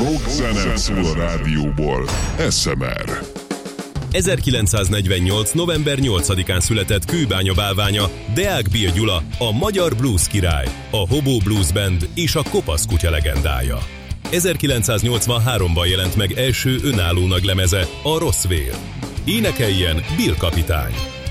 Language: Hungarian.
Rockzene szól a rádióból. SMR. 1948. november 8-án született Kőbánya bálványa Deák Bill Gyula, a magyar blues király, a Hobo Blues Band és a Kopasz Kutya legendája. 1983-ban jelent meg első önálló nagylemeze, a Rossz Vér. Énekeljen Bill kapitány!